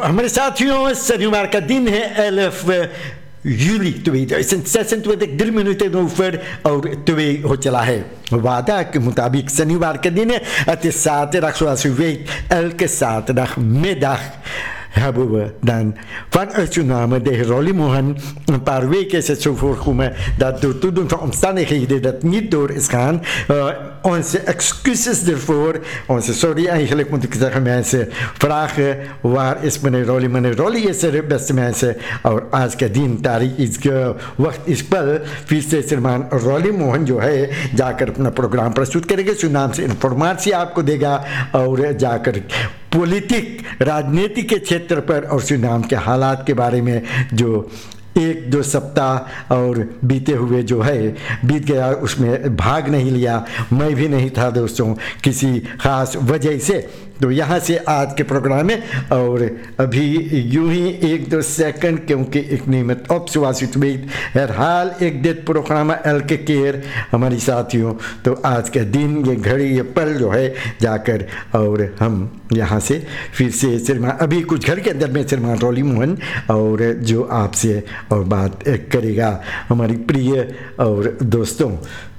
हमारे साथियों, शनिवार का दिन है 11 juli 2026, 3 over और 2 हो चला है। वादा के मुताबिक शनिवार के दिन het is zaterdag zoals u weet, elke zaterdagmiddag hebben we dan vanuit Suriname de heer Rolly Mohan. Een paar weken is het zo voorgekomen dat door toedoen van omstandigheden dat niet door is gaan. Onze excuses ervoor, onze sorry eigenlijk moet ik zeggen mensen, vragen waar is meneer Rolly? Meneer Rolly is er, beste mensen, और आज के दिन तारीख इस वक्त इस पल फिर से श्रीमान रॉली मोहन जो है जाकर अपना प्रोग्राम प्रस्तुत करेंगे, सुनाम से इंफॉर्मेशन आपको देगा और जाकर पॉलिटिक राजनीति के क्षेत्र पर और सुनाम के हालात के बारे में जो 1-2 सप्ताह और बीते हुए जो है बीत गया उसमें भाग नहीं लिया, मैं भी नहीं था दोस्तों किसी ख़ास वजह से। तो यहाँ से आज के प्रोग्राम में और अभी यूं ही 1-2 सेकंड क्योंकि एक नियमित opsuasit weet herhaal ik dit programma elke keer हमारी साथियों। तो आज का दिन ये घड़ी ये पल जो है जाकर और हम यहाँ से फिर से श्रीमान अभी कुछ घर के अंदर में श्रीमान रॉली मोहन और जो आपसे और बात करेगा हमारी प्रिय और दोस्तों।